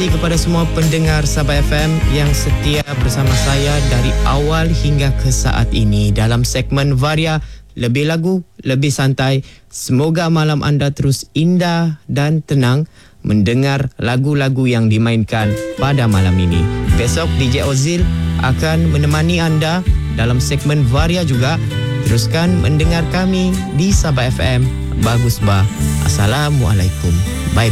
kasih kepada semua pendengar Sabah FM yang setia bersama saya dari awal hingga ke saat ini dalam segmen Varia, lebih lagu, lebih santai. Semoga malam anda terus indah dan tenang mendengar lagu-lagu yang dimainkan pada malam ini. Besok DJ Ozil akan menemani anda dalam segmen Varia juga. Teruskan mendengar kami di Sabah FM. Bagus bah. Assalamualaikum. Bye.